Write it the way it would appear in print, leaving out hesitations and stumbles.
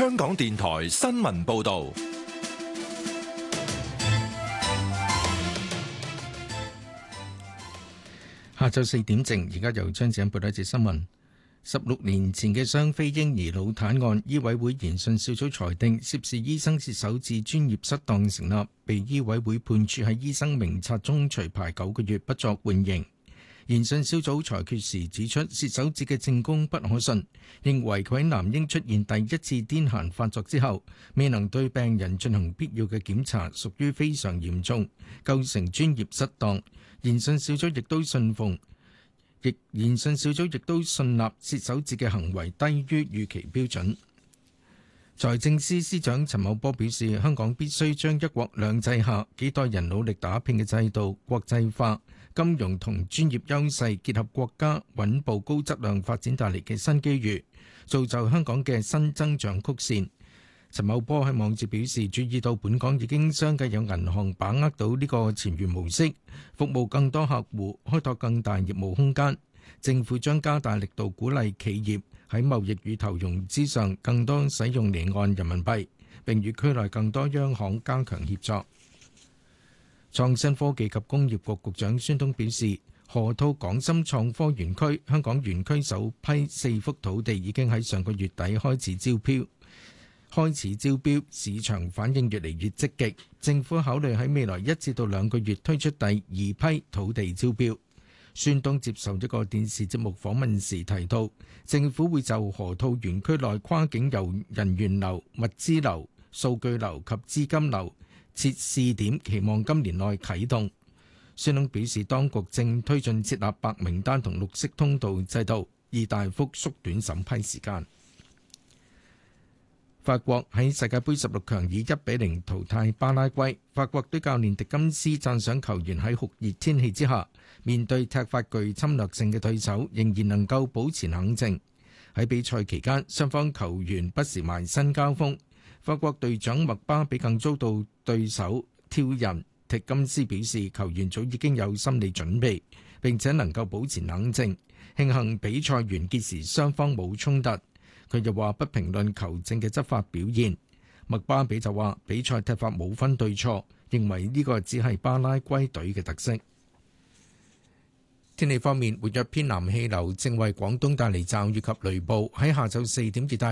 香港電台新聞報道。 下晝4點正，而家由張子欣報道一節新聞。16年前嘅雙非嬰兒腦癱案，醫委會研訊小組裁定涉事醫生涉手至專業失當成立，被醫委會判處喺醫生名冊中除牌9個月，不作緩刑。研訊小組裁決時指出，薛守志嘅證供不可信，認為佢喺男嬰出現第一次癲癇發作之後，未能對病人進行必要嘅檢查，屬於非常嚴重，構成專業失當。研訊小組亦都信納薛守志嘅行為低於預期標準。財政司司長陳茂波表示，香港必須將一國兩制下幾代人努力打拼嘅制度國際化，金融同專業優勢結合國家穩步高質量發展帶嚟嘅新機遇，造就香港嘅新增長曲線。陳茂波喺網誌表示，注意到本港已經相繼有銀行把握到呢個錢元模式，服務更多客戶，開拓更大業務空間。政府將加大力度鼓勵企業喺貿易與投融資上更多使用離岸人民幣，並與區內更多央行加強協作。創新科技及工業局局長孫東表示，河套港深創科園區香港園區首批4幅土地已經喺上個月底開始招標，市場反應越嚟越積極。政府考慮喺未來1至2個月推出第2批土地招標。孫東接受一個電視節目訪問時提到，政府會就河套園區內跨境人員流、物資流、數據流及資金流設試點，期望今年內啟動。孫東表示，當局正推進設立白名單同綠色通道制度，以大幅縮短審批時間。法國喺世界盃16強以1-0淘汰巴拉圭。法國隊教練迪金斯讚賞球員喺酷熱天氣之下，面對踢法具侵略性嘅對手，仍然能夠保持冷靜。喺比賽期間，雙方球員不時埋身交鋒。法國隊長麥巴比更遭到對手挑釁。迪金斯表示，球員早已經有心理準備，並且能夠保持冷靜。慶幸比賽完結時雙方冇衝突。佢又話不評論球證嘅執法表現。麥巴比就話比賽踢法冇分對錯，認為呢個只係巴拉圭隊嘅特色。天氣方面，活躍偏南氣流正為廣東帶嚟驟雨及雷暴。喺下晝4點至大